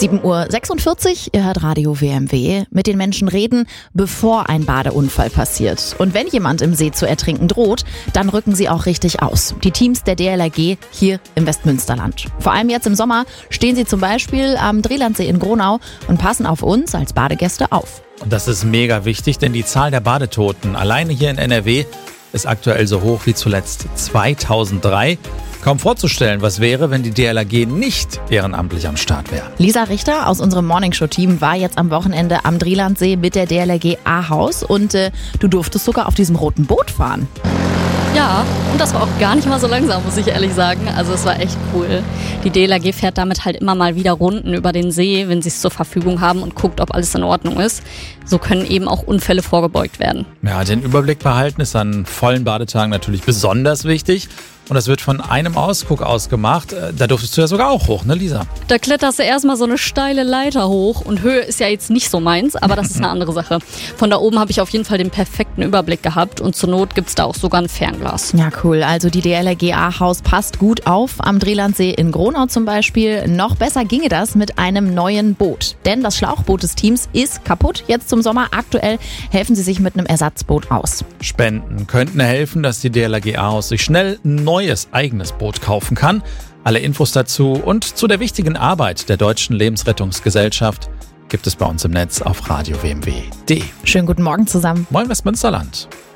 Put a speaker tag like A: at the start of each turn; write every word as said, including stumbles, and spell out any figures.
A: sieben Uhr sechsundvierzig, ihr hört Radio W M W. Mit den Menschen reden, bevor ein Badeunfall passiert. Und wenn jemand im See zu ertrinken droht, dann rücken sie auch richtig aus. Die Teams der D L R G hier im Westmünsterland. Vor allem jetzt im Sommer stehen sie zum Beispiel am Drelandsee in Gronau und passen auf uns als Badegäste auf.
B: Und das ist mega wichtig, denn die Zahl der Badetoten alleine hier in N R W ist aktuell so hoch wie zuletzt zweitausenddrei. Kaum vorzustellen, was wäre, wenn die D L R G nicht ehrenamtlich am Start wäre.
A: Lisa Richter aus unserem Morningshow-Team war jetzt am Wochenende am Drelandsee mit der D L R G Ahaus und äh, du durftest sogar auf diesem roten Boot fahren.
C: Ja, und das war auch gar nicht mal so langsam, muss ich ehrlich sagen. Also es war echt cool. Die D L R G fährt damit halt immer mal wieder Runden über den See, wenn sie es zur Verfügung haben und guckt, ob alles in Ordnung ist. So können eben auch Unfälle vorgebeugt werden.
B: Ja, den Überblick behalten ist an vollen Badetagen natürlich besonders wichtig. Und das wird von einem Ausguck aus gemacht. Da durftest du ja sogar auch hoch, ne Lisa?
C: Da kletterst du erstmal so eine steile Leiter hoch. Und Höhe ist ja jetzt nicht so meins, aber das ist eine andere Sache. Von da oben habe ich auf jeden Fall den perfekten Überblick gehabt. Und zur Not gibt es da auch sogar ein Fernglas.
A: Ja, cool. Also die D L R G Ahaus passt gut auf. Am Drelandsee in Gronau zum Beispiel. Noch besser ginge das mit einem neuen Boot. Denn das Schlauchboot des Teams ist kaputt. Jetzt zum Sommer. Aktuell helfen sie sich mit einem Ersatzboot aus.
B: Spenden könnten helfen, dass die D L R G Ahaus sich schnell neu neues eigenes Boot kaufen kann. Alle Infos dazu und zu der wichtigen Arbeit der Deutschen Lebensrettungsgesellschaft gibt es bei uns im Netz auf radio w m w punkt d e.
A: Schönen guten Morgen zusammen.
B: Moin Westmünsterland.